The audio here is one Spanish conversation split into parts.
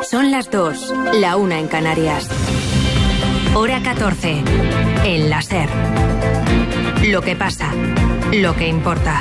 Son las 2, la 1 en Canarias. Hora 14, en la SER. Lo que pasa, lo que importa.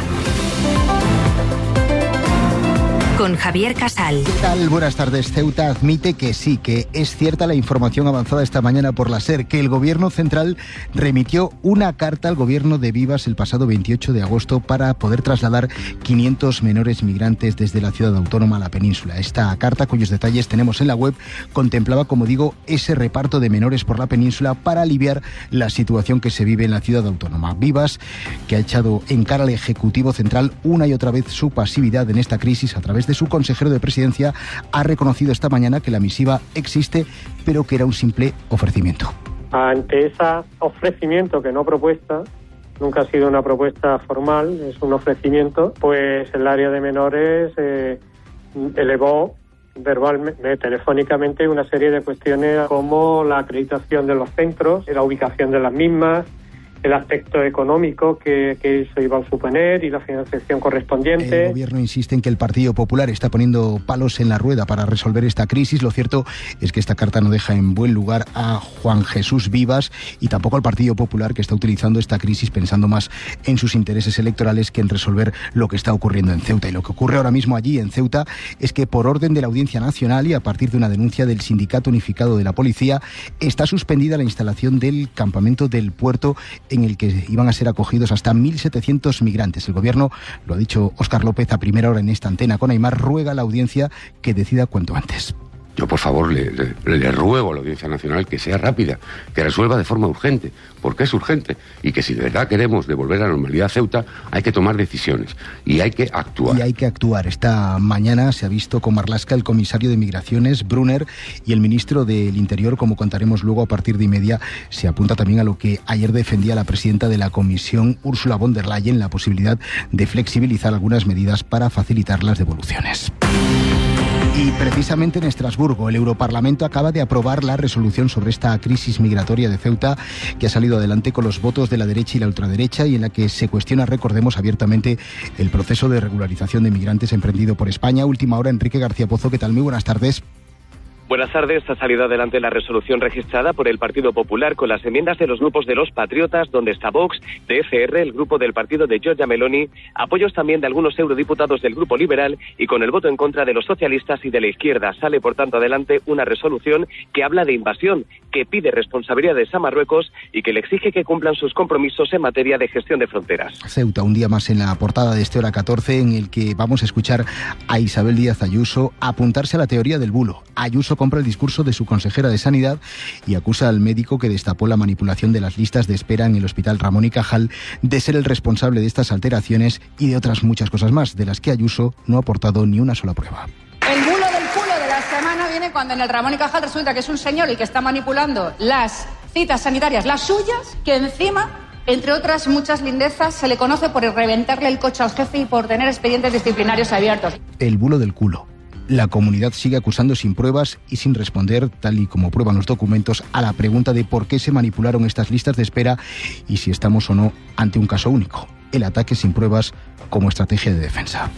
Con Javier Casal. ¿Qué tal? Buenas tardes. Ceuta admite que sí, que es cierta la información avanzada esta mañana por la SER, que el Gobierno central remitió una carta al Gobierno de Vivas el pasado 28 de agosto para poder trasladar 500 menores migrantes desde la ciudad autónoma a la península. Esta carta, cuyos detalles tenemos en la web, contemplaba, como digo, ese reparto de menores por la península para aliviar la situación que se vive en la ciudad autónoma. Vivas, que ha echado en cara al Ejecutivo Central una y otra vez su pasividad en esta crisis a través de su consejero de Presidencia, ha reconocido esta mañana que la misiva existe, pero que era un simple ofrecimiento. Ante ese ofrecimiento, que no propuesta, nunca ha sido una propuesta formal, es un ofrecimiento, pues el área de menores elevó verbalmente, telefónicamente, una serie de cuestiones como la acreditación de los centros, la ubicación de las mismas, el aspecto económico que eso iba a suponer y la financiación correspondiente. El Gobierno insiste en que el Partido Popular está poniendo palos en la rueda para resolver esta crisis. Lo cierto es que esta carta no deja en buen lugar a Juan Jesús Vivas y tampoco al Partido Popular, que está utilizando esta crisis pensando más en sus intereses electorales que en resolver lo que está ocurriendo en Ceuta. Y lo que ocurre ahora mismo allí en Ceuta es que, por orden de la Audiencia Nacional y a partir de una denuncia del Sindicato Unificado de la Policía, está suspendida la instalación del campamento del puerto en el que iban a ser acogidos hasta 1.700 migrantes. El Gobierno, lo ha dicho Óscar López a primera hora en esta antena con Aimar, ruega a la audiencia que decida cuanto antes. Yo, por favor, le ruego a la Audiencia Nacional que sea rápida, que resuelva de forma urgente, porque es urgente, y que si de verdad queremos devolver la normalidad a Ceuta, hay que tomar decisiones y hay que actuar. Y hay que actuar. Esta mañana se ha visto con Marlaska el comisario de Migraciones, Brunner, y el ministro del Interior, como contaremos luego a partir de 1:30, se apunta también a lo que ayer defendía la presidenta de la Comisión, Ursula von der Leyen, la posibilidad de flexibilizar algunas medidas para facilitar las devoluciones. Y precisamente en Estrasburgo, el Europarlamento acaba de aprobar la resolución sobre esta crisis migratoria de Ceuta, que ha salido adelante con los votos de la derecha y la ultraderecha, y en la que se cuestiona, recordemos, abiertamente el proceso de regularización de migrantes emprendido por España. Última hora, Enrique García Pozo, ¿qué tal? Muy buenas tardes. Buenas tardes. Ha salido adelante la resolución registrada por el Partido Popular con las enmiendas de los grupos de los Patriotas, donde está Vox, de ECR, el grupo del partido de Giorgia Meloni, apoyos también de algunos eurodiputados del Grupo Liberal y con el voto en contra de los socialistas y de la izquierda. Sale, por tanto, adelante una resolución que habla de invasión, que pide responsabilidades a Marruecos y que le exige que cumplan sus compromisos en materia de gestión de fronteras. Ceuta, un día más en la portada de este Hora 14, en el que vamos a escuchar a Isabel Díaz Ayuso apuntarse a la teoría del bulo. Ayuso compra el discurso de su consejera de Sanidad y acusa al médico que destapó la manipulación de las listas de espera en el Hospital Ramón y Cajal de ser el responsable de estas alteraciones y de otras muchas cosas más, de las que Ayuso no ha aportado ni una sola prueba. El bulo del culo de la semana viene cuando en el Ramón y Cajal resulta que es un señor el que está manipulando las citas sanitarias, las suyas, que encima, entre otras muchas lindezas, se le conoce por reventarle el coche al jefe y por tener expedientes disciplinarios abiertos. El bulo del culo. La comunidad sigue acusando sin pruebas y sin responder, tal y como prueban los documentos, a la pregunta de por qué se manipularon estas listas de espera y si estamos o no ante un caso único. El ataque sin pruebas como estrategia de defensa.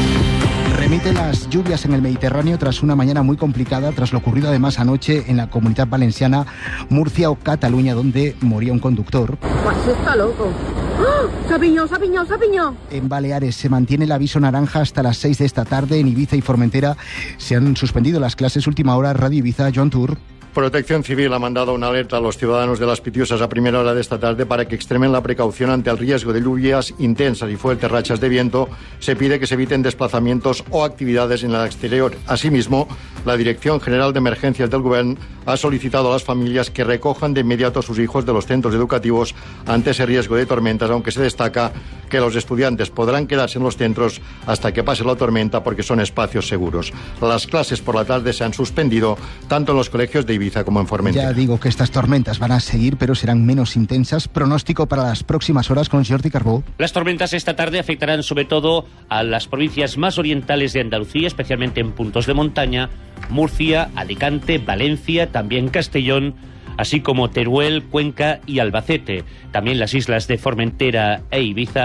Remite las lluvias en el Mediterráneo tras una mañana muy complicada, tras lo ocurrido además anoche en la Comunidad Valenciana, Murcia o Cataluña, donde moría un conductor. Pues está loco. ¡Oh! ¡Se ha piñado! En Baleares se mantiene el aviso naranja hasta las 6 de esta tarde. En Ibiza y Formentera se han suspendido las clases. Última hora, Radio Ibiza, Joan Tour. Protección Civil ha mandado una alerta a los ciudadanos de Las Pitiusas a primera hora de esta tarde para que extremen la precaución ante el riesgo de lluvias intensas y fuertes rachas de viento. Se pide que se eviten desplazamientos o actividades en el exterior. Asimismo, la Dirección General de Emergencias del Gobierno ha solicitado a las familias que recojan de inmediato a sus hijos de los centros educativos ante ese riesgo de tormentas, aunque se destaca que los estudiantes podrán quedarse en los centros hasta que pase la tormenta porque son espacios seguros. Las clases por la tarde se han suspendido tanto en los colegios de Ibiza como en Formentera. Ya digo que estas tormentas van a seguir, pero serán menos intensas. Pronóstico para las próximas horas con Jordi Carbó. Las tormentas esta tarde afectarán sobre todo a las provincias más orientales de Andalucía, especialmente en puntos de montaña, Murcia, Alicante, Valencia, también Castellón, así como Teruel, Cuenca y Albacete. También las islas de Formentera e Ibiza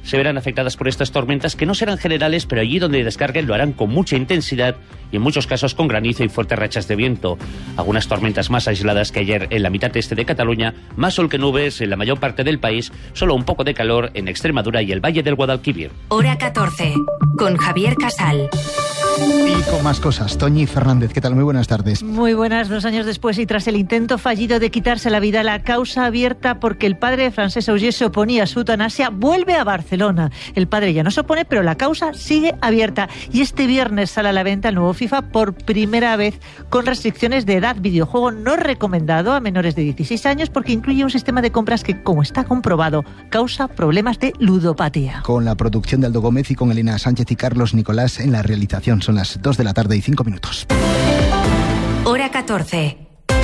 se verán afectadas por estas tormentas, que no serán generales, pero allí donde descarguen lo harán con mucha intensidad y en muchos casos con granizo y fuertes rachas de viento. Algunas tormentas más aisladas que ayer en la mitad este de Cataluña, más sol que nubes en la mayor parte del país, solo un poco de calor en Extremadura y el Valle del Guadalquivir. Hora 14, con Javier Casal. Y con más cosas, Toñi Fernández, ¿qué tal? Muy buenas tardes. Muy buenas, 2 años después y tras el intento fallido de quitarse la vida, la causa abierta porque el padre de Francesc Auger se oponía a su eutanasia vuelve a Barcelona. El padre ya no se opone, pero la causa sigue abierta. Y este viernes sale a la venta el nuevo FIFA por primera vez con restricciones de edad. Videojuego no recomendado a menores de 16 años porque incluye un sistema de compras que, como está comprobado, causa problemas de ludopatía. Con la producción de Aldo Gómez y con Elena Sánchez y Carlos Nicolás en la realización. Son las 2 de la tarde y 5 minutos. Hora 14.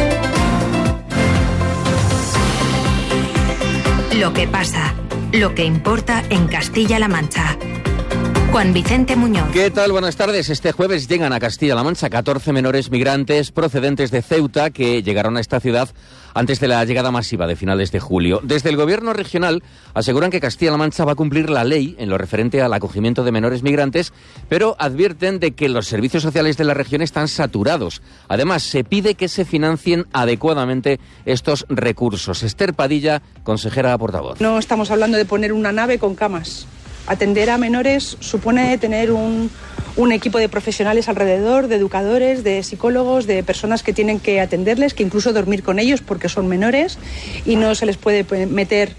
Lo que pasa, lo que importa en Castilla-La Mancha. Juan Vicente Muñoz. ¿Qué tal? Buenas tardes. Este jueves llegan a Castilla-La Mancha 14 menores migrantes procedentes de Ceuta que llegaron a esta ciudad antes de la llegada masiva de finales de julio. Desde el gobierno regional aseguran que Castilla-La Mancha va a cumplir la ley en lo referente al acogimiento de menores migrantes, pero advierten de que los servicios sociales de la región están saturados. Además, se pide que se financien adecuadamente estos recursos. Esther Padilla, consejera portavoz. No estamos hablando de poner una nave con camas. Atender a menores supone tener un equipo de profesionales alrededor, de educadores, de psicólogos, de personas que tienen que atenderles, que incluso dormir con ellos porque son menores y no se les puede meter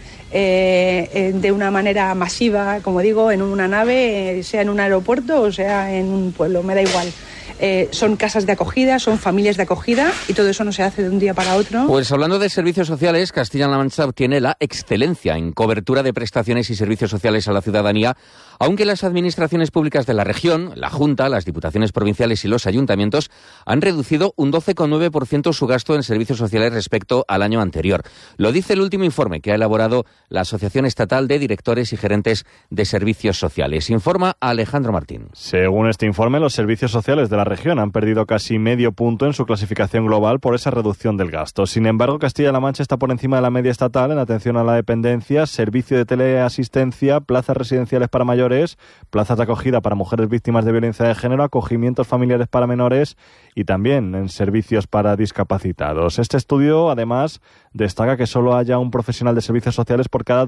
de una manera masiva, como digo, en una nave, sea en un aeropuerto o sea en un pueblo, me da igual. Son casas de acogida, son familias de acogida y todo eso no se hace de un día para otro. Pues hablando de servicios sociales, Castilla-La Mancha obtiene la excelencia en cobertura de prestaciones y servicios sociales a la ciudadanía, aunque las administraciones públicas de la región, la Junta, las diputaciones provinciales y los ayuntamientos han reducido un 12,9% su gasto en servicios sociales respecto al año anterior. Lo dice el último informe que ha elaborado la Asociación Estatal de Directores y Gerentes de Servicios Sociales. Informa Alejandro Martín. Según este informe, los servicios sociales de la región han perdido casi medio punto en su clasificación global por esa reducción del gasto. Sin embargo, Castilla-La Mancha está por encima de la media estatal en atención a la dependencia, servicio de teleasistencia, plazas residenciales para mayores, plazas de acogida para mujeres víctimas de violencia de género, acogimientos familiares para menores y también en servicios para discapacitados. Este estudio, además, destaca que solo haya un profesional de servicios sociales por cada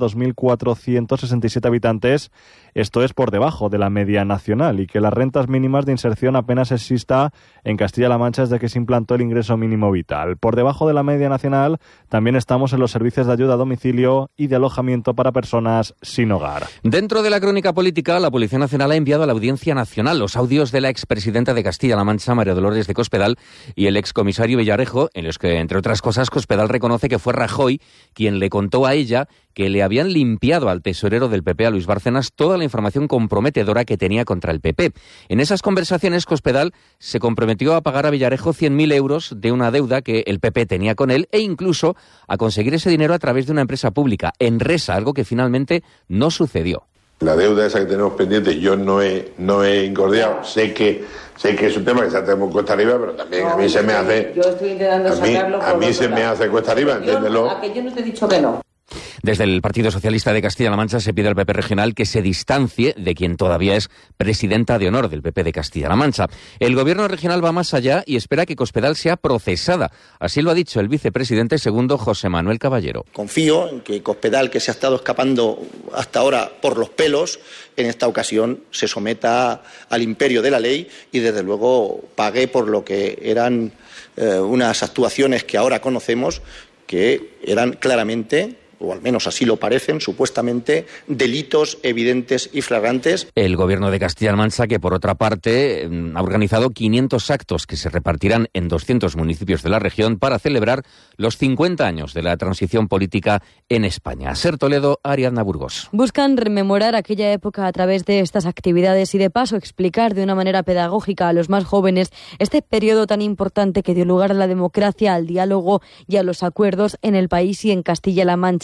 2.467 habitantes. Esto es por debajo de la media nacional y que las rentas mínimas de inserción apenas exista en Castilla-La Mancha desde que se implantó el ingreso mínimo vital. Por debajo de la media nacional también estamos en los servicios de ayuda a domicilio y de alojamiento para personas sin hogar. Dentro de la crónica política, la Policía Nacional ha enviado a la Audiencia Nacional los audios de la expresidenta de Castilla-La Mancha, María Dolores de Cospedal, y el excomisario Villarejo, en los que, entre otras cosas, Cospedal reconoce que fue Rajoy quien le contó a ella que le habían limpiado al tesorero del PP, a Luis Bárcenas, toda la información comprometedora que tenía contra el PP. En esas conversaciones, Cospedal se comprometió a pagar a Villarejo 100.000 euros de una deuda que el PP tenía con él e incluso a conseguir ese dinero a través de una empresa pública, Enresa, algo que finalmente no sucedió. La deuda esa que tenemos pendiente, yo no he incordiado. Sé que es un tema que se hace muy cuesta arriba, pero también a mí se me hace... Yo estoy intentando sacarlo. A mí se me hace cuesta arriba, entiéndelo. A que yo no te he dicho que no. Desde el Partido Socialista de Castilla-La Mancha se pide al PP regional que se distancie de quien todavía es presidenta de honor del PP de Castilla-La Mancha. El gobierno regional va más allá y espera que Cospedal sea procesada. Así lo ha dicho el vicepresidente segundo José Manuel Caballero. Confío en que Cospedal, que se ha estado escapando hasta ahora por los pelos, en esta ocasión se someta al imperio de la ley y desde luego pague por lo que eran unas actuaciones que ahora conocemos, que eran claramente, o al menos así lo parecen, supuestamente, delitos evidentes y flagrantes. El gobierno de Castilla-La Mancha, que por otra parte ha organizado 500 actos que se repartirán en 200 municipios de la región para celebrar los 50 años de la transición política en España. Ser Toledo, Ariadna Burgos. Buscan rememorar aquella época a través de estas actividades y de paso explicar de una manera pedagógica a los más jóvenes este periodo tan importante que dio lugar a la democracia, al diálogo y a los acuerdos en el país y en Castilla-La Mancha.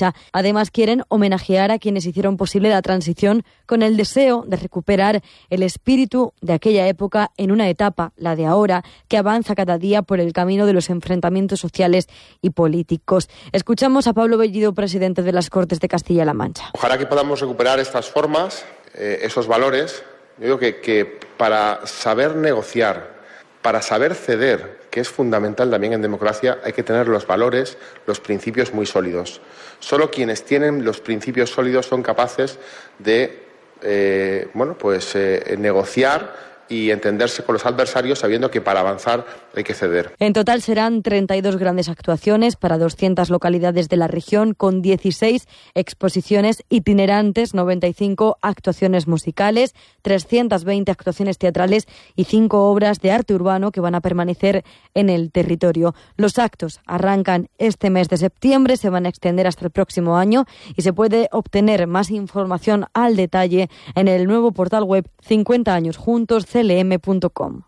Castilla. Además, quieren homenajear a quienes hicieron posible la transición con el deseo de recuperar el espíritu de aquella época en una etapa, la de ahora, que avanza cada día por el camino de los enfrentamientos sociales y políticos. Escuchamos a Pablo Bellido, presidente de las Cortes de Castilla-La Mancha. Ojalá que podamos recuperar estas formas, esos valores. Yo digo que para saber negociar, para saber ceder, que es fundamental también en democracia, hay que tener los valores, los principios muy sólidos. Solo quienes tienen los principios sólidos son capaces de negociar y entenderse con los adversarios sabiendo que para avanzar hay que ceder. En total serán 32 grandes actuaciones para 200 localidades de la región con 16 exposiciones itinerantes, 95 actuaciones musicales, 320 actuaciones teatrales y 5 obras de arte urbano que van a permanecer en el territorio. Los actos arrancan este mes de septiembre, se van a extender hasta el próximo año y se puede obtener más información al detalle en el nuevo portal web 50 años juntos clm.com.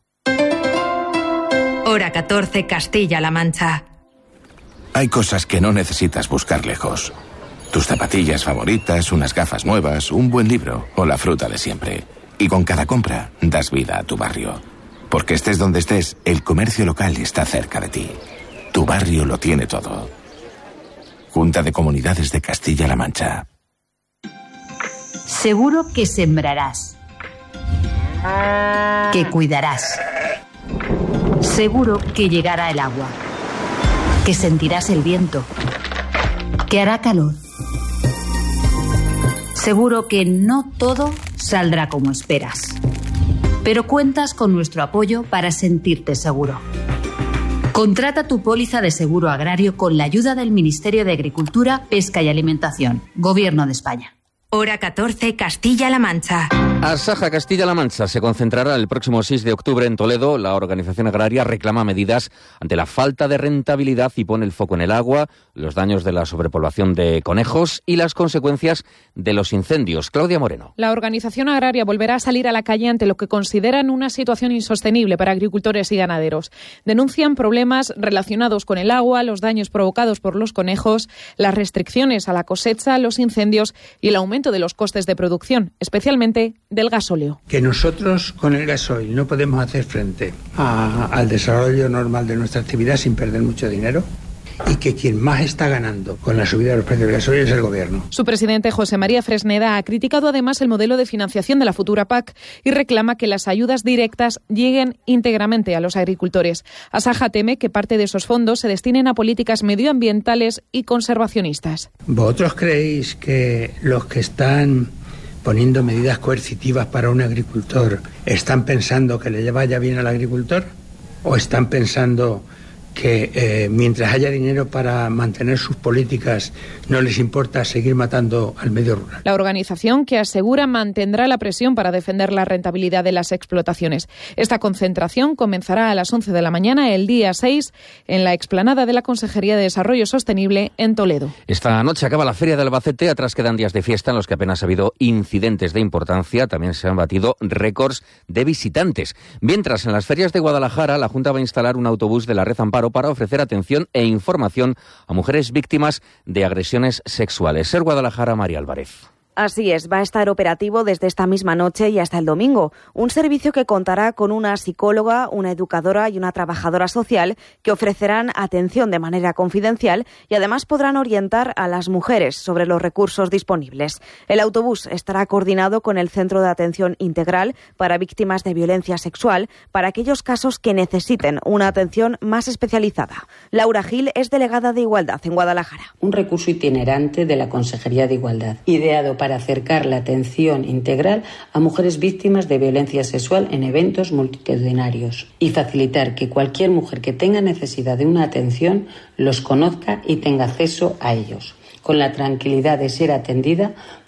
Hora 14, Castilla-La Mancha. Hay cosas que no necesitas buscar lejos. Tus zapatillas favoritas, unas gafas nuevas, un buen libro o la fruta de siempre. Y con cada compra das vida a tu barrio. Porque estés donde estés, el comercio local está cerca de ti. Tu barrio lo tiene todo. Junta de Comunidades de Castilla-La Mancha. Seguro que sembrarás, que cuidarás. Seguro que llegará el agua, que sentirás el viento, que hará calor. Seguro que no todo saldrá como esperas, pero cuentas con nuestro apoyo para sentirte seguro. Contrata tu póliza de seguro agrario con la ayuda del Ministerio de Agricultura, Pesca y Alimentación, Gobierno de España. Hora 14, Castilla-La Mancha. Asaja Castilla-La Mancha se concentrará el próximo 6 de octubre en Toledo. La organización agraria reclama medidas ante la falta de rentabilidad y pone el foco en el agua, los daños de la sobrepoblación de conejos y las consecuencias de los incendios. Claudia Moreno. La organización agraria volverá a salir a la calle ante lo que consideran una situación insostenible para agricultores y ganaderos. Denuncian problemas relacionados con el agua, los daños provocados por los conejos, las restricciones a la cosecha, los incendios y el aumento de los costes de producción, especialmente del gasóleo. Que nosotros con el gasoil no podemos hacer frente al desarrollo normal de nuestra actividad sin perder mucho dinero y que quien más está ganando con la subida de los precios del gasoil es el Gobierno. Su presidente, José María Fresneda, ha criticado además el modelo de financiación de la futura PAC y reclama que las ayudas directas lleguen íntegramente a los agricultores. Asaja teme que parte de esos fondos se destinen a políticas medioambientales y conservacionistas. ¿Vosotros creéis que los que están poniendo medidas coercitivas para un agricultor están pensando que le vaya bien al agricultor? ¿O están pensando que mientras haya dinero para mantener sus políticas no les importa seguir matando al medio rural? La organización, que asegura mantendrá la presión para defender la rentabilidad de las explotaciones. Esta concentración comenzará a las 11 de la mañana el día 6 en la explanada de la Consejería de Desarrollo Sostenible en Toledo. Esta noche acaba la Feria de Albacete, atrás quedan días de fiesta en los que apenas ha habido incidentes de importancia, también se han batido récords de visitantes. Mientras, en las ferias de Guadalajara, la Junta va a instalar un autobús de la Red Amparo para ofrecer atención e información a mujeres víctimas de agresiones sexuales. Ser Guadalajara, María Álvarez. Así es, va a estar operativo desde esta misma noche y hasta el domingo. Un servicio que contará con una psicóloga, una educadora y una trabajadora social que ofrecerán atención de manera confidencial y además podrán orientar a las mujeres sobre los recursos disponibles. El autobús estará coordinado con el Centro de Atención Integral para Víctimas de Violencia Sexual para aquellos casos que necesiten una atención más especializada. Laura Gil es delegada de Igualdad en Guadalajara. Un recurso itinerante de la Consejería de Igualdad, ideado para acercar la atención integral a mujeres víctimas de violencia sexual en eventos multitudinarios y facilitar que cualquier mujer que tenga necesidad de una atención los conozca y tenga acceso a ellos, con la tranquilidad de ser atendida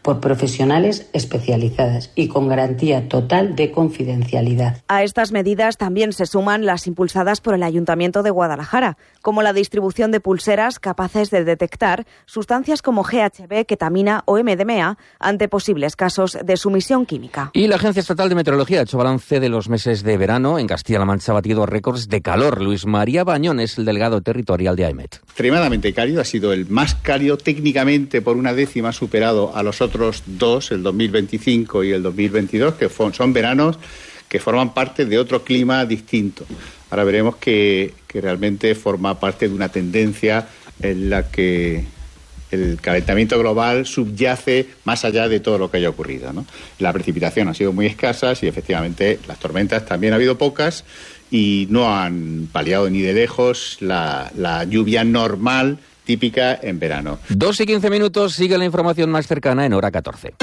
por profesionales especializadas y con garantía total de confidencialidad. A estas medidas también se suman las impulsadas por el Ayuntamiento de Guadalajara, como la distribución de pulseras capaces de detectar sustancias como GHB, ketamina o MDMA ante posibles casos de sumisión química. Y la Agencia Estatal de Meteorología ha hecho balance de los meses de verano. En Castilla-La Mancha ha batido récords de calor. Luis María Bañón es el delegado territorial de AEMET. Extremadamente cálido, ha sido el más cálido, técnicamente por una décima superado a los otros dos, el 2025 y el 2022, que son veranos que forman parte de otro clima distinto. Ahora veremos que realmente forma parte de una tendencia en la que el calentamiento global subyace más allá de todo lo que haya ocurrido, ¿no? La precipitación ha sido muy escasa y efectivamente las tormentas también ha habido pocas y no han paliado ni de lejos la lluvia normal típica en verano. 2:15, sigue la información más cercana en Hora 14.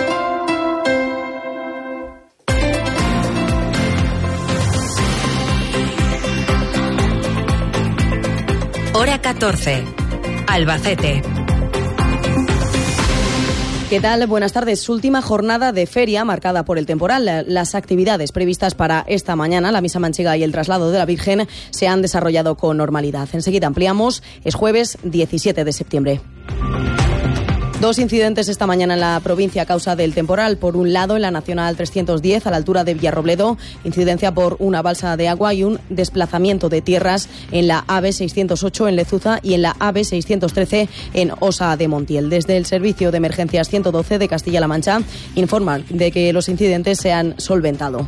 Hora 14. Albacete. ¿Qué tal? Buenas tardes. Última jornada de feria marcada por el temporal. Las actividades previstas para esta mañana, la misa manchega y el traslado de la Virgen, se han desarrollado con normalidad. Enseguida ampliamos. Es jueves 17 de septiembre. 2 incidentes esta mañana en la provincia a causa del temporal. Por un lado, en la Nacional 310, a la altura de Villarrobledo, incidencia por una balsa de agua y un desplazamiento de tierras en la AVE 608 en Lezuza y en la AVE 613 en Osa de Montiel. Desde el Servicio de Emergencias 112 de Castilla-La Mancha informan de que los incidentes se han solventado.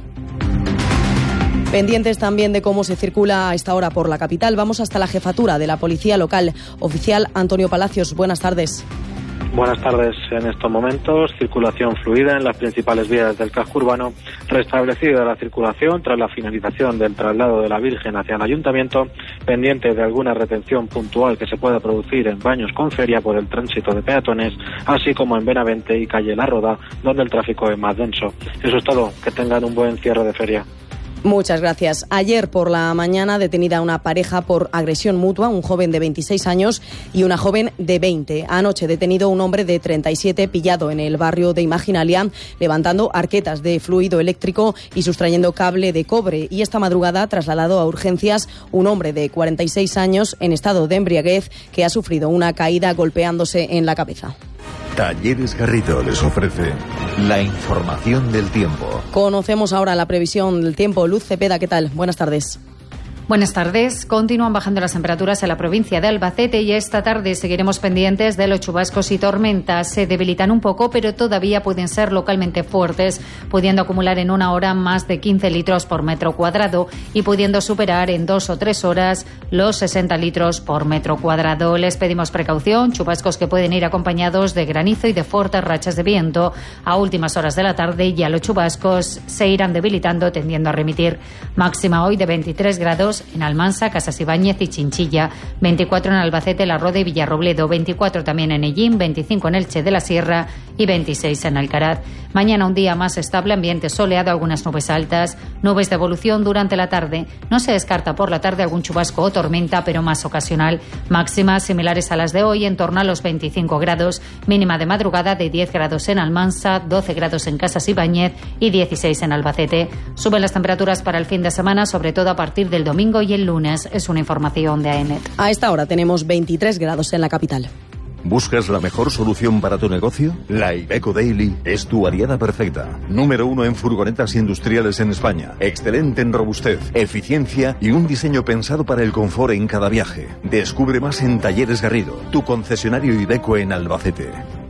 Pendientes también de cómo se circula a esta hora por la capital. Vamos hasta la jefatura de la Policía Local. Oficial Antonio Palacios, buenas tardes. Buenas tardes. En estos momentos, circulación fluida en las principales vías del casco urbano, restablecida la circulación tras la finalización del traslado de la Virgen hacia el Ayuntamiento, pendiente de alguna retención puntual que se pueda producir en Baños con Feria por el tránsito de peatones, así como en Benavente y calle La Roda, donde el tráfico es más denso. Eso es todo. Que tengan un buen cierre de feria. Muchas gracias. Ayer por la mañana detenida una pareja por agresión mutua, un joven de 26 años y una joven de 20. Anoche detenido un hombre de 37 pillado en el barrio de Imaginalia, levantando arquetas de fluido eléctrico y sustrayendo cable de cobre. Y esta madrugada trasladado a urgencias un hombre de 46 años en estado de embriaguez que ha sufrido una caída golpeándose en la cabeza. Talleres Garrido les ofrece la información del tiempo. Conocemos ahora la previsión del tiempo. Luz Cepeda, ¿qué tal? Buenas tardes. Buenas tardes. Continúan bajando las temperaturas en la provincia de Albacete y esta tarde seguiremos pendientes de los chubascos y tormentas. Se debilitan un poco, pero todavía pueden ser localmente fuertes, pudiendo acumular en una hora más de 15 litros por metro cuadrado y pudiendo superar en 2 o 3 horas los 60 litros por metro cuadrado. Les pedimos precaución, chubascos que pueden ir acompañados de granizo y de fuertes rachas de viento. A últimas horas de la tarde ya los chubascos se irán debilitando, tendiendo a remitir. Máxima hoy de 23 grados en Almansa, Casas Ibáñez y Chinchilla, 24 en Albacete, La Roda y Villarrobledo, 24 también en Ellín, 25 en Elche de la Sierra y 26 en Alcaraz. Mañana un día más estable, ambiente soleado, algunas nubes altas, nubes de evolución durante la tarde. No se descarta por la tarde algún chubasco o tormenta, pero más ocasional. Máximas similares a las de hoy, en torno a los 25 grados, mínima de madrugada de 10 grados en Almansa, 12 grados en Casas Ibáñez y 16 en Albacete. Suben las temperaturas para el fin de semana, sobre todo a partir del domingo y el lunes. Es una información de AEMET. A esta hora tenemos 23 grados en la capital. ¿Buscas la mejor solución para tu negocio? La Iveco Daily es tu aliada perfecta. Número 1 en furgonetas industriales en España. Excelente en robustez, eficiencia y un diseño pensado para el confort en cada viaje. Descubre más en Talleres Garrido, tu concesionario Iveco en Albacete.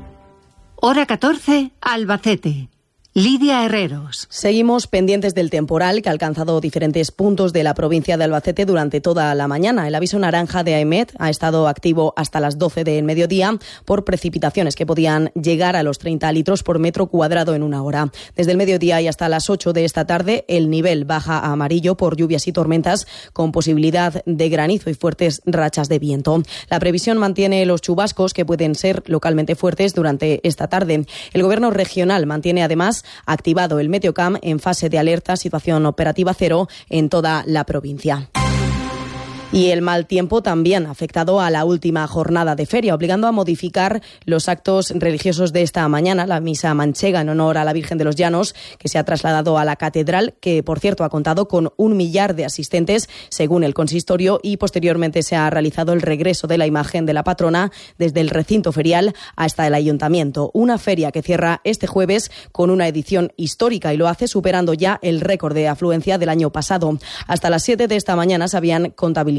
Hora 14, Albacete. Lidia Herreros. Seguimos pendientes del temporal que ha alcanzado diferentes puntos de la provincia de Albacete durante toda la mañana. El aviso naranja de AEMET ha estado activo hasta las 12 del mediodía por precipitaciones que podían llegar a los 30 litros por metro cuadrado en una hora. Desde el mediodía y hasta las 8 de esta tarde, el nivel baja a amarillo por lluvias y tormentas con posibilidad de granizo y fuertes rachas de viento. La previsión mantiene los chubascos que pueden ser localmente fuertes durante esta tarde. El Gobierno regional mantiene además activado el Meteocam en fase de alerta, situación operativa cero en toda la provincia. Y el mal tiempo también ha afectado a la última jornada de feria, obligando a modificar los actos religiosos de esta mañana. La misa manchega en honor a la Virgen de los Llanos, que se ha trasladado a la catedral, que por cierto ha contado con 1 millar de asistentes, según el consistorio, y posteriormente se ha realizado el regreso de la imagen de la patrona desde el recinto ferial hasta el ayuntamiento. Una feria que cierra este jueves con una edición histórica y lo hace superando ya el récord de afluencia del año pasado. Hasta las 7 de esta mañana se habían contabilizado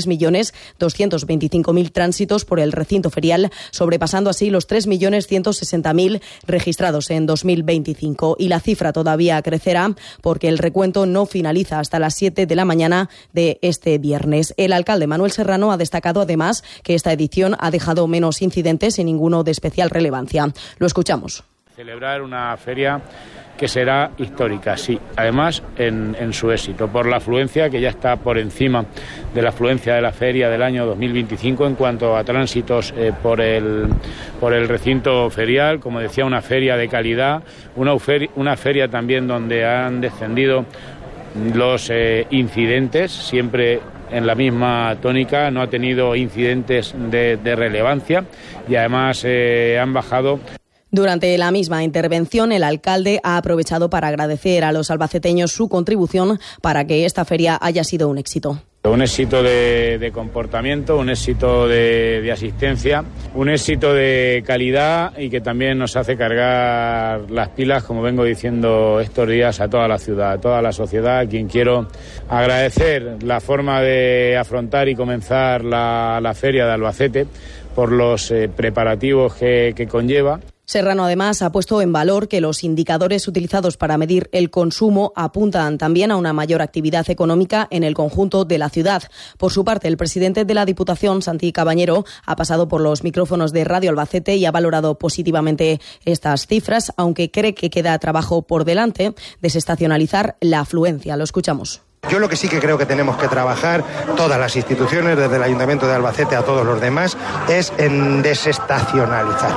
3.225.000 tránsitos por el recinto ferial, sobrepasando así los 3.160.000 registrados en 2025. Y la cifra todavía crecerá porque el recuento no finaliza hasta las 7 de la mañana de este viernes. El alcalde Manuel Serrano ha destacado además que esta edición ha dejado menos incidentes y ninguno de especial relevancia. Lo escuchamos. Celebrar una feria que será histórica, sí, además en su éxito, por la afluencia que ya está por encima de la afluencia de la feria del año 2025 en cuanto a tránsitos por el recinto ferial. Como decía, una feria de calidad, una feria también donde han descendido los incidentes, siempre en la misma tónica, no ha tenido incidentes de relevancia y además han bajado. Durante la misma intervención, el alcalde ha aprovechado para agradecer a los albaceteños su contribución para que esta feria haya sido un éxito. Un éxito de comportamiento, un éxito de asistencia, un éxito de calidad y que también nos hace cargar las pilas, como vengo diciendo estos días, a toda la ciudad, a toda la sociedad, a quien quiero agradecer la forma de afrontar y comenzar la feria de Albacete por los preparativos que conlleva. Serrano además ha puesto en valor que los indicadores utilizados para medir el consumo apuntan también a una mayor actividad económica en el conjunto de la ciudad. Por su parte, el presidente de la Diputación, Santi Cabañero, ha pasado por los micrófonos de Radio Albacete y ha valorado positivamente estas cifras, aunque cree que queda trabajo por delante desestacionalizar la afluencia. Lo escuchamos. Yo lo que sí que creo que tenemos que trabajar, todas las instituciones, desde el Ayuntamiento de Albacete a todos los demás, es en desestacionalizar.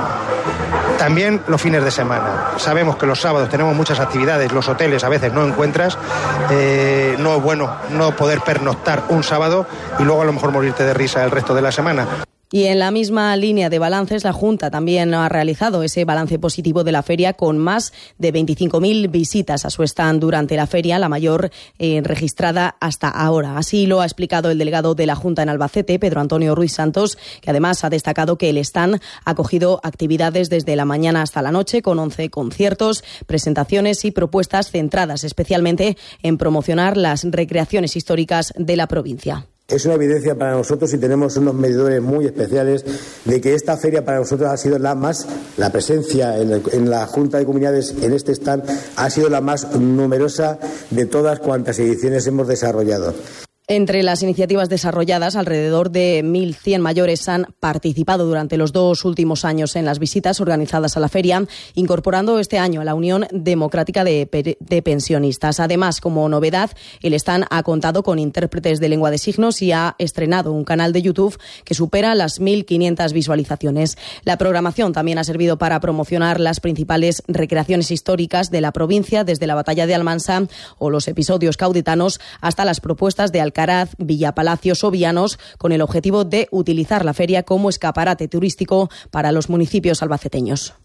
También los fines de semana. Sabemos que los sábados tenemos muchas actividades, los hoteles a veces no encuentras. No es bueno no poder pernoctar un sábado y luego a lo mejor morirte de risa el resto de la semana. Y en la misma línea de balances, la Junta también ha realizado ese balance positivo de la feria con más de 25.000 visitas a su stand durante la feria, la mayor registrada hasta ahora. Así lo ha explicado el delegado de la Junta en Albacete, Pedro Antonio Ruiz Santos, que además ha destacado que el stand ha acogido actividades desde la mañana hasta la noche con 11 conciertos, presentaciones y propuestas centradas especialmente en promocionar las recreaciones históricas de la provincia. Es una evidencia para nosotros y tenemos unos medidores muy especiales de que esta feria para nosotros ha sido la presencia en la Junta de Comunidades en este stand ha sido la más numerosa de todas cuantas ediciones hemos desarrollado. Entre las iniciativas desarrolladas, alrededor de 1.100 mayores han participado durante los 2 últimos años en las visitas organizadas a la feria, incorporando este año a la Unión Democrática de Pensionistas. Además, como novedad, el stand ha contado con intérpretes de lengua de signos y ha estrenado un canal de YouTube que supera las 1.500 visualizaciones. La programación también ha servido para promocionar las principales recreaciones históricas de la provincia, desde la batalla de Almansa o los episodios caudetanos hasta las propuestas de Alcaraz, Villapalacios o Vianos, con el objetivo de utilizar la feria como escaparate turístico para los municipios albaceteños.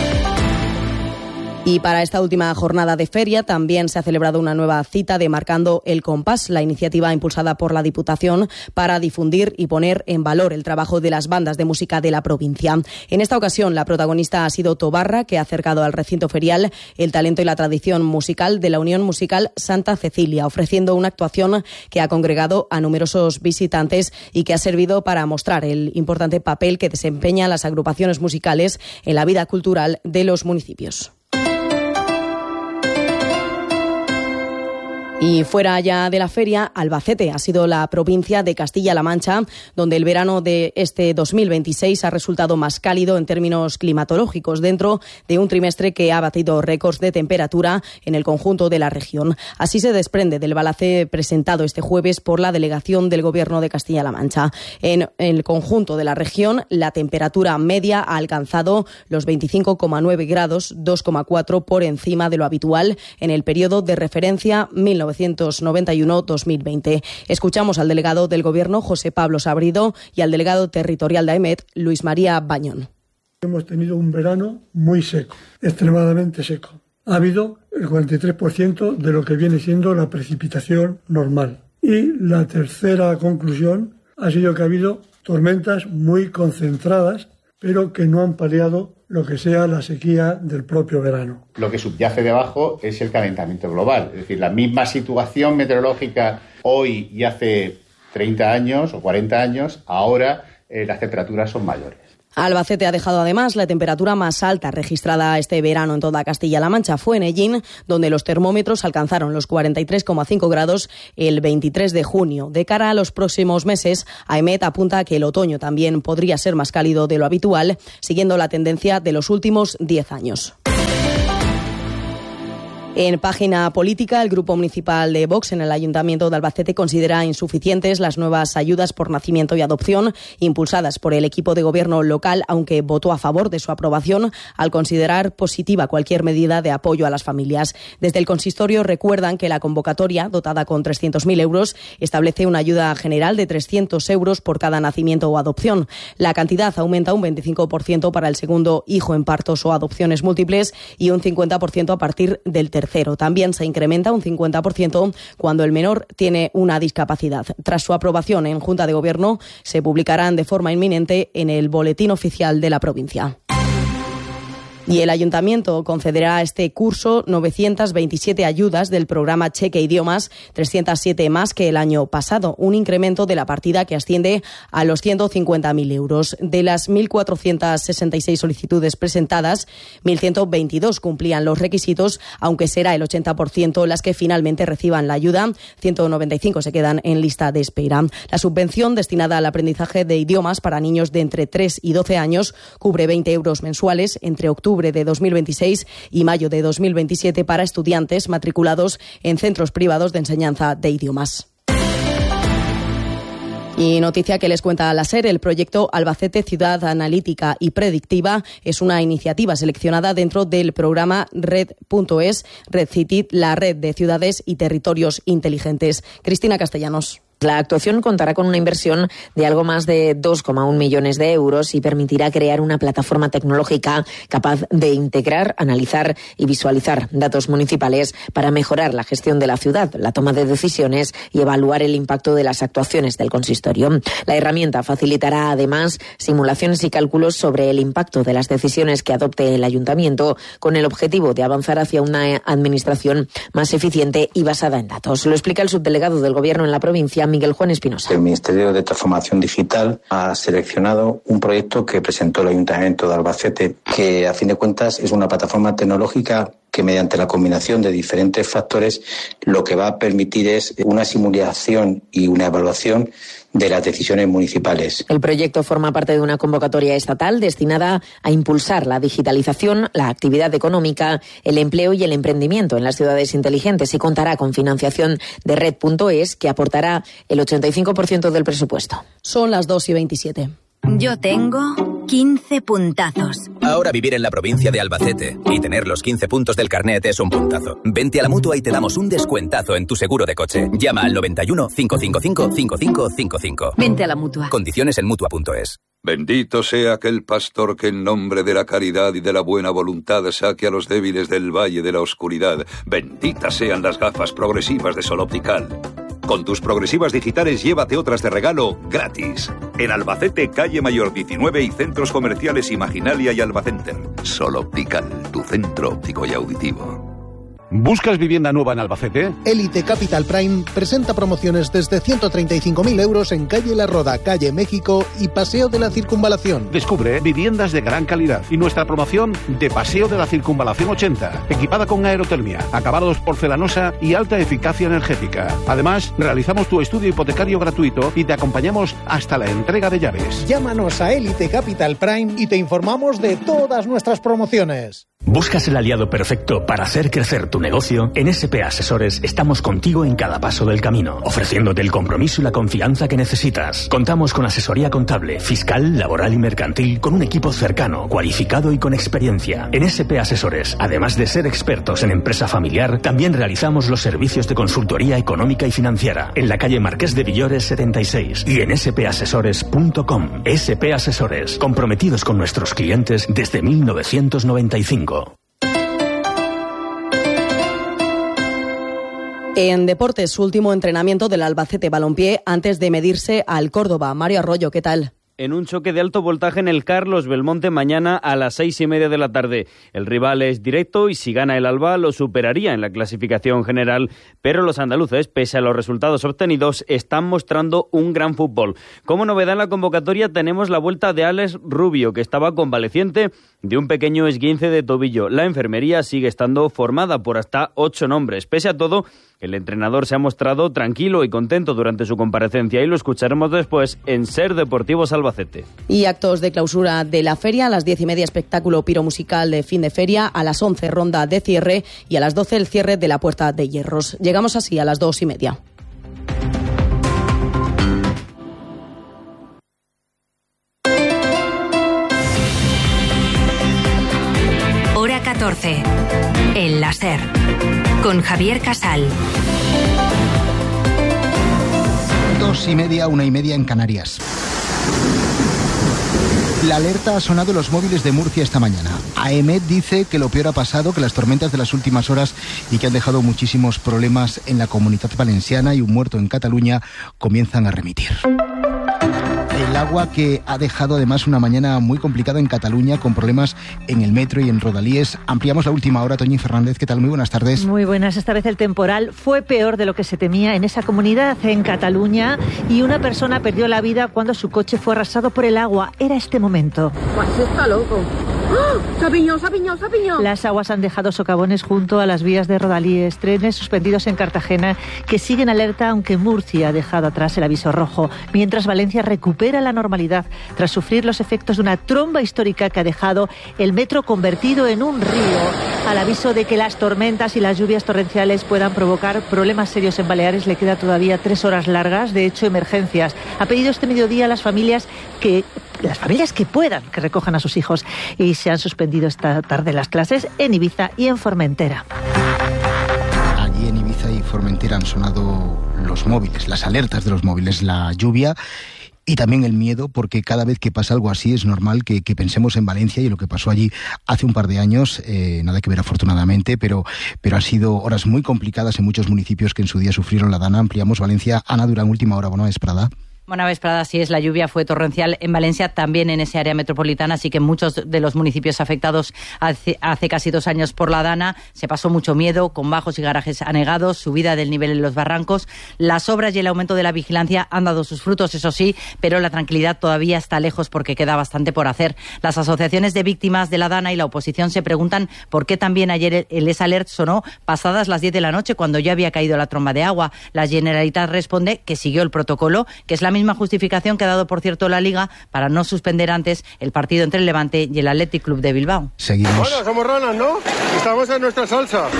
Y para esta última jornada de feria también se ha celebrado una nueva cita de Marcando el Compás, la iniciativa impulsada por la Diputación para difundir y poner en valor el trabajo de las bandas de música de la provincia. En esta ocasión la protagonista ha sido Tobarra, que ha acercado al recinto ferial el talento y la tradición musical de la Unión Musical Santa Cecilia, ofreciendo una actuación que ha congregado a numerosos visitantes y que ha servido para mostrar el importante papel que desempeñan las agrupaciones musicales en la vida cultural de los municipios. Y fuera ya de la feria, Albacete ha sido la provincia de Castilla-La Mancha donde el verano de este 2026 ha resultado más cálido en términos climatológicos, dentro de un trimestre que ha batido récords de temperatura en el conjunto de la región. Así se desprende del balance presentado este jueves por la delegación del Gobierno de Castilla-La Mancha. En el conjunto de la región, la temperatura media ha alcanzado los 25,9 grados, 2,4 por encima de lo habitual en el periodo de referencia 1990. 1991-2020. Escuchamos al delegado del Gobierno, José Pablo Sabrido, y al delegado territorial de AEMET, Luis María Bañón. Hemos tenido un verano muy seco, extremadamente seco. Ha habido el 43% de lo que viene siendo la precipitación normal. Y la tercera conclusión ha sido que ha habido tormentas muy concentradas, pero que no han paliado lo que sea la sequía del propio verano. Lo que subyace debajo es el calentamiento global. Es decir, la misma situación meteorológica hoy y hace 30 años o 40 años, ahora las temperaturas son mayores. Albacete ha dejado además la temperatura más alta registrada este verano en toda Castilla-La Mancha. Fue en Ellín, donde los termómetros alcanzaron los 43,5 grados el 23 de junio. De cara a los próximos meses, AEMET apunta que el otoño también podría ser más cálido de lo habitual, siguiendo la tendencia de los últimos 10 años. En página política, el Grupo Municipal de Vox en el Ayuntamiento de Albacete considera insuficientes las nuevas ayudas por nacimiento y adopción impulsadas por el equipo de gobierno local, aunque votó a favor de su aprobación al considerar positiva cualquier medida de apoyo a las familias. Desde el consistorio recuerdan que la convocatoria, dotada con 300.000 euros, establece una ayuda general de 300 euros por cada nacimiento o adopción. La cantidad aumenta un 25% para el segundo hijo en partos o adopciones múltiples y un 50% a partir del tercero. También se incrementa un 50% cuando el menor tiene una discapacidad. Tras su aprobación en Junta de Gobierno, se publicarán de forma inminente en el Boletín Oficial de la provincia. Y el Ayuntamiento concederá este curso 927 ayudas del programa Cheque Idiomas, 307 más que el año pasado, un incremento de la partida que asciende a los 150.000 euros. De las 1.466 solicitudes presentadas, 1.122 cumplían los requisitos, aunque será el 80% las que finalmente reciban la ayuda. 195 se quedan en lista de espera. La subvención destinada al aprendizaje de idiomas para niños de entre 3 y 12 años cubre 20 euros mensuales entre octubre de 2026 y mayo de 2027 para estudiantes matriculados en centros privados de enseñanza de idiomas. Y noticia que les cuenta la SER, el proyecto Albacete Ciudad Analítica y Predictiva es una iniciativa seleccionada dentro del programa Red.es, Red City, la red de ciudades y territorios inteligentes. Cristina Castellanos. La actuación contará con una inversión de algo más de 2,1 millones de euros y permitirá crear una plataforma tecnológica capaz de integrar, analizar y visualizar datos municipales para mejorar la gestión de la ciudad, la toma de decisiones y evaluar el impacto de las actuaciones del consistorio. La herramienta facilitará además simulaciones y cálculos sobre el impacto de las decisiones que adopte el ayuntamiento con el objetivo de avanzar hacia una administración más eficiente y basada en datos. Lo explica el subdelegado del Gobierno en la provincia, Miguel Juan Espinosa. El Ministerio de Transformación Digital ha seleccionado un proyecto que presentó el Ayuntamiento de Albacete, que a fin de cuentas es una plataforma tecnológica que mediante la combinación de diferentes factores lo que va a permitir es una simulación y una evaluación de las decisiones municipales. El proyecto forma parte de una convocatoria estatal destinada a impulsar la digitalización, la actividad económica, el empleo y el emprendimiento en las ciudades inteligentes y contará con financiación de Red.es, que aportará el 85% del presupuesto. Son las 2:27. Yo tengo 15 puntazos. Ahora vivir en la provincia de Albacete y tener los 15 puntos del carnet es un puntazo. Vente a la Mutua y te damos un descuentazo en tu seguro de coche. Llama al 91 555 5555. Vente a la Mutua. Condiciones en Mutua.es. Bendito sea aquel pastor que en nombre de la caridad y de la buena voluntad saque a los débiles del valle de la oscuridad. Benditas sean las gafas progresivas de Sol Optical. Con tus progresivas digitales llévate otras de regalo gratis. En Albacete, calle Mayor 19 y centros comerciales Imaginalia y Albacenter. Sol Optical, tu centro óptico y auditivo. ¿Buscas vivienda nueva en Albacete? Elite Capital Prime presenta promociones desde 135.000 euros en calle La Roda, calle México y Paseo de la Circunvalación. Descubre viviendas de gran calidad y nuestra promoción de Paseo de la Circunvalación 80, equipada con aerotermia, acabados porcelanosa y alta eficacia energética. Además, realizamos tu estudio hipotecario gratuito y te acompañamos hasta la entrega de llaves. Llámanos a Elite Capital Prime y te informamos de todas nuestras promociones. ¿Buscas el aliado perfecto para hacer crecer tu negocio? En SP Asesores estamos contigo en cada paso del camino, ofreciéndote el compromiso y la confianza que necesitas. Contamos con asesoría contable, fiscal, laboral y mercantil, con un equipo cercano, cualificado y con experiencia. En SP Asesores, además de ser expertos en empresa familiar, también realizamos los servicios de consultoría económica y financiera en la calle Marqués de Villores 76 y en spasesores.com. SP Asesores, comprometidos con nuestros clientes desde 1995. En deportes, su último entrenamiento del Albacete Balompié antes de medirse al Córdoba. Mario Arroyo, ¿qué tal? En un choque de alto voltaje en el Carlos Belmonte mañana a las 6:30 de la tarde. El rival es directo y si gana el Alba lo superaría en la clasificación general, pero los andaluces, pese a los resultados obtenidos, están mostrando un gran fútbol. Como novedad en la convocatoria tenemos la vuelta de Alex Rubio, que estaba convaleciente de un pequeño esguince de tobillo. La enfermería sigue estando formada por hasta 8 nombres. Pese a todo, el entrenador se ha mostrado tranquilo y contento durante su comparecencia y lo escucharemos después en Ser Deportivos Albacete. Y actos de clausura de la feria, a las 10:30 espectáculo piromusical de fin de feria, a las 11 ronda de cierre y a las 12 el cierre de la Puerta de Hierros. Llegamos así a las 2:30. Hora 14. El láser. Con Javier Casal. 2:30, 1:30 en Canarias. La alerta ha sonado en los móviles de Murcia esta mañana. AEMET dice que lo peor ha pasado, que las tormentas de las últimas horas y que han dejado muchísimos problemas en la Comunitat Valenciana y un muerto en Cataluña comienzan a remitir. El agua que ha dejado además una mañana muy complicada en Cataluña con problemas en el metro y en Rodalíes. Ampliamos la última hora. Toñi Fernández, ¿qué tal? Muy buenas tardes. Muy buenas. Esta vez el temporal fue peor de lo que se temía en esa comunidad, en Cataluña, y una persona perdió la vida cuando su coche fue arrasado por el agua. Era este momento. Pues está loco. ¡Oh! ¡Sapiñón! Las aguas han dejado socavones junto a las vías de Rodalíes, trenes suspendidos en Cartagena que siguen alerta, aunque Murcia ha dejado atrás el aviso rojo, mientras Valencia recupera la normalidad tras sufrir los efectos de una tromba histórica que ha dejado el metro convertido en un río, al aviso de que las tormentas y las lluvias torrenciales puedan provocar problemas serios en Baleares. Le queda todavía 3 horas largas, de hecho emergencias. Ha pedido este mediodía a las familias que puedan, que recojan a sus hijos, y se han suspendido esta tarde las clases en Ibiza y en Formentera. Allí en Ibiza y Formentera han sonado los móviles, las alertas de los móviles, la lluvia y también el miedo, porque cada vez que pasa algo así es normal que pensemos en Valencia y lo que pasó allí hace un par de años, nada que ver afortunadamente, pero han sido horas muy complicadas en muchos municipios que en su día sufrieron la dana. Ampliamos Valencia. Ana Durán, última hora, buena vesprada. Buena vesprada, así es, la lluvia fue torrencial en Valencia, también en ese área metropolitana, así que en muchos de los municipios afectados hace casi 2 años por la dana se pasó mucho miedo, con bajos y garajes anegados, subida del nivel en los barrancos. Las obras y el aumento de la vigilancia han dado sus frutos, eso sí, pero la tranquilidad todavía está lejos porque queda bastante por hacer. Las asociaciones de víctimas de la dana y la oposición se preguntan por qué también ayer el Les Alert sonó pasadas las 10 de la noche, cuando ya había caído la tromba de agua. La Generalitat responde que siguió el protocolo, que es la misma justificación que ha dado, por cierto, la Liga para no suspender antes el partido entre el Levante y el Athletic Club de Bilbao. Seguimos. Bueno, somos ranas, ¿no? Estamos en nuestra salsa.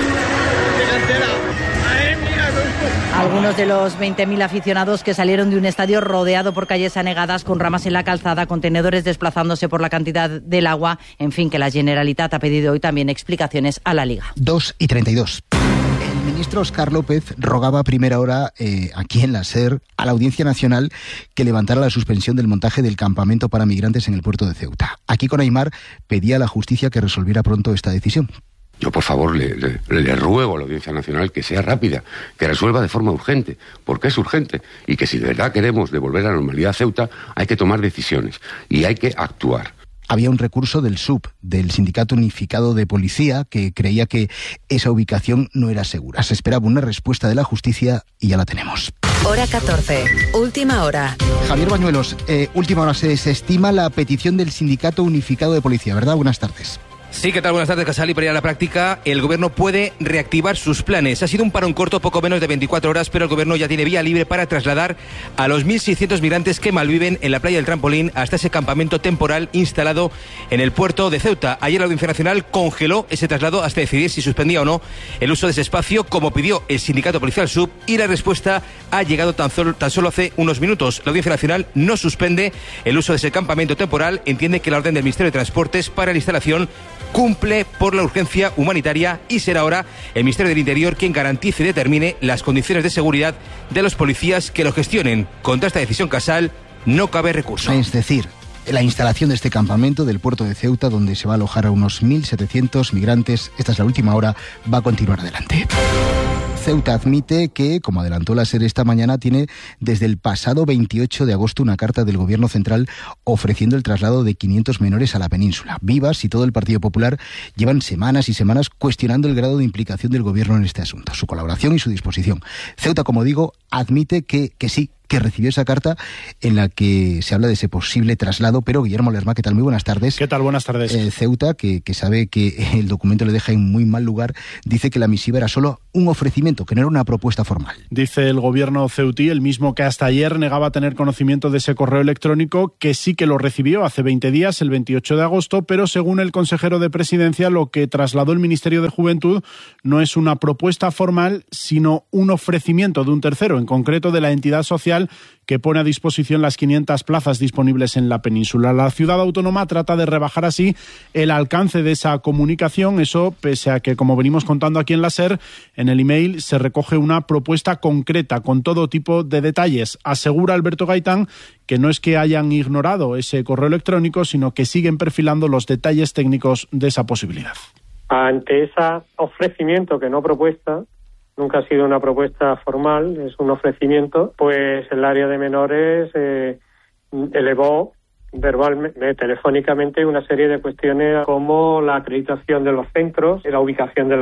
Algunos de los 20.000 aficionados que salieron de un estadio rodeado por calles anegadas, con ramas en la calzada, contenedores desplazándose por la cantidad del agua, en fin, que la Generalitat ha pedido hoy también explicaciones a la Liga. 2:32. El ministro Óscar López rogaba a primera hora aquí en la SER a la Audiencia Nacional que levantara la suspensión del montaje del campamento para migrantes en el puerto de Ceuta. Aquí con Aimar pedía a la justicia que resolviera pronto esta decisión. Yo, por favor, le ruego a la Audiencia Nacional que sea rápida, que resuelva de forma urgente, porque es urgente, y que si de verdad queremos devolver la normalidad a Ceuta, hay que tomar decisiones y hay que actuar. Había un recurso del SUP, del Sindicato Unificado de Policía, que creía que esa ubicación no era segura. Se esperaba una respuesta de la justicia y ya la tenemos. Hora 14, última hora. Javier Bañuelos, última hora. Se estima la petición del Sindicato Unificado de Policía, ¿verdad? Buenas tardes. Sí, ¿qué tal? Buenas tardes, Casali. Para ir a la práctica, el Gobierno puede reactivar sus planes. Ha sido un parón corto, poco menos de 24 horas, pero el Gobierno ya tiene vía libre para trasladar a los 1.600 migrantes que malviven en la playa del Trampolín hasta ese campamento temporal instalado en el puerto de Ceuta. Ayer la Audiencia Nacional congeló ese traslado hasta decidir si suspendía o no el uso de ese espacio, como pidió el Sindicato Policial SUB, y la respuesta ha llegado tan solo hace unos minutos. La Audiencia Nacional no suspende el uso de ese campamento temporal, entiende que la orden del Ministerio de Transportes para la instalación cumple por la urgencia humanitaria y será ahora el Ministerio del Interior quien garantice y determine las condiciones de seguridad de los policías que lo gestionen. Contra esta decisión, Casal, no cabe recurso. Es decir, la instalación de este campamento del puerto de Ceuta, donde se va a alojar a unos 1.700 migrantes, esta es la última hora, va a continuar adelante. Ceuta admite que, como adelantó la SER esta mañana, tiene desde el pasado 28 de agosto una carta del Gobierno Central ofreciendo el traslado de 500 menores a la península. Vivas y todo el Partido Popular llevan semanas y semanas cuestionando el grado de implicación del Gobierno en este asunto, su colaboración y su disposición. Ceuta, como digo, admite que sí, que recibió esa carta en la que se habla de ese posible traslado, pero Guillermo Lerma, ¿qué tal? Muy buenas tardes. ¿Qué tal? Buenas tardes. Ceuta, que sabe que el documento le deja en muy mal lugar, dice que la misiva era solo un ofrecimiento, que no era una propuesta formal. Dice el gobierno ceutí, el mismo que hasta ayer negaba tener conocimiento de ese correo electrónico, que sí que lo recibió hace 20 días, el 28 de agosto, pero según el consejero de Presidencia, lo que trasladó el Ministerio de Juventud no es una propuesta formal, sino un ofrecimiento de un tercero, en concreto de la entidad social que pone a disposición las 500 plazas disponibles en la península. La ciudad autónoma trata de rebajar así el alcance de esa comunicación, eso pese a que, como venimos contando aquí en la SER, en el email se recoge una propuesta concreta con todo tipo de detalles. Asegura Alberto Gaitán que no es que hayan ignorado ese correo electrónico, sino que siguen perfilando los detalles técnicos de esa posibilidad. Ante ese ofrecimiento, que no propuesta, nunca ha sido una propuesta formal, es un ofrecimiento, pues el área de menores elevó verbalmente, telefónicamente, una serie de cuestiones como la acreditación de los centros, la ubicación de